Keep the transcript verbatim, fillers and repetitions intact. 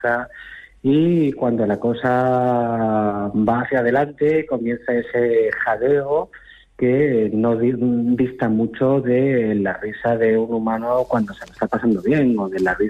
y cuando la cosa va hacia adelante comienza ese jadeo que no dista mucho de la risa de un humano cuando se lo está pasando bien, o de la risa